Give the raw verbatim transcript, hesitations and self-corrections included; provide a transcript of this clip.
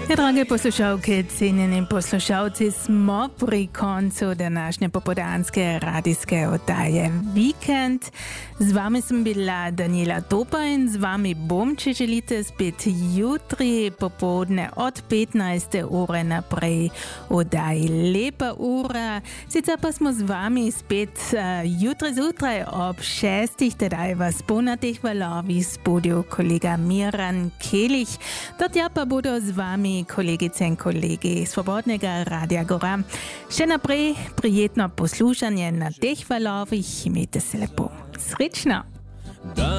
Drage poslušalke, cenjeni poslušalci, smo pri koncu današnje popoldanske radijske oddaje Vikend. Z vami sem bila Daniela Topa in z vami bom, če želite, spet jutri popoldne od petnajste ure naprej v oddaji Lepa ura. Sicer pa smo z vami spet uh, jutri zjutraj ob šestih, tedaj vas bo na teh valovih spodil kolega Miran Kelih. Do tja pa bodo z vami kolegice in kolegi Svobodnega Radia Gora. Še naprej prijetno poslušanje na teh valovih, imejte se lepo. Srečno!